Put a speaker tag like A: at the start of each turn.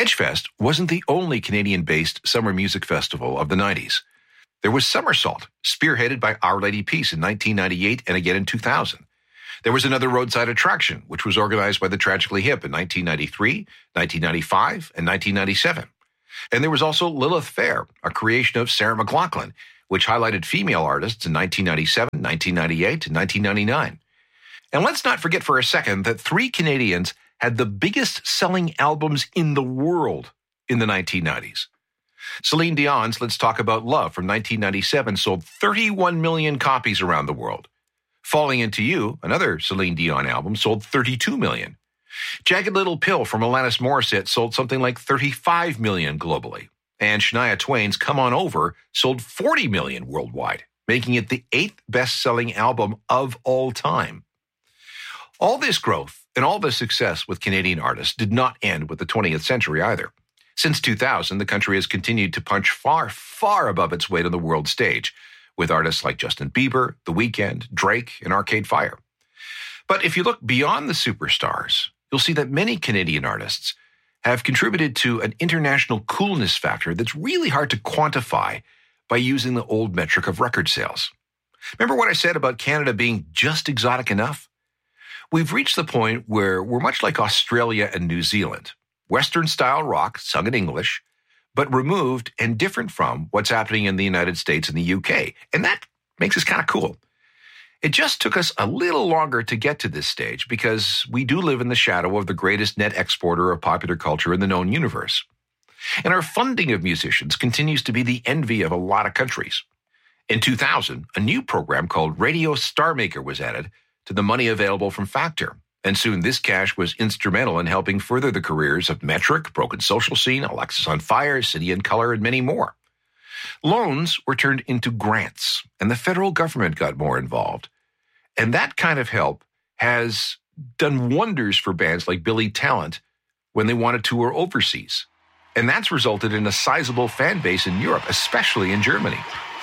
A: Edgefest wasn't the only Canadian-based summer music festival of the 90s. There was Summersault, spearheaded by Our Lady Peace in 1998 and again in 2000. There was another roadside attraction, which was organized by the Tragically Hip in 1993, 1995, and 1997. And there was also Lilith Fair, a creation of Sarah McLachlan, which highlighted female artists in 1997, 1998, and 1999. And let's not forget for a second that 3 Canadians had the biggest selling albums in the world in the 1990s. Celine Dion's Let's Talk About Love from 1997 sold 31 million copies around the world. Falling Into You, another Celine Dion album, sold 32 million. Jagged Little Pill from Alanis Morissette sold something like 35 million globally. And Shania Twain's Come On Over sold 40 million worldwide, making it the 8th best-selling album of all time. All this growth and all this success with Canadian artists did not end with the 20th century either. Since 2000, the country has continued to punch far, far above its weight on the world stage, with artists like Justin Bieber, The Weeknd, Drake, and Arcade Fire. But if you look beyond the superstars, you'll see that many Canadian artists have contributed to an international coolness factor that's really hard to quantify by using the old metric of record sales. Remember what I said about Canada being just exotic enough? We've reached the point where we're much like Australia and New Zealand. Western-style rock sung in English, but removed and different from what's happening in the United States and the UK. And that makes us kind of cool. It just took us a little longer to get to this stage because we do live in the shadow of the greatest net exporter of popular culture in the known universe. And our funding of musicians continues to be the envy of a lot of countries. In 2000, a new program called Radio Star Maker was added to the money available from Factor. And soon this cash was instrumental in helping further the careers of Metric, Broken Social Scene, Alexis on Fire, City and Color, and many more. Loans were turned into grants, and the federal government got more involved. And that kind of help has done wonders for bands like Billy Talent when they want to tour overseas. And that's resulted in a sizable fan base in Europe, especially in Germany.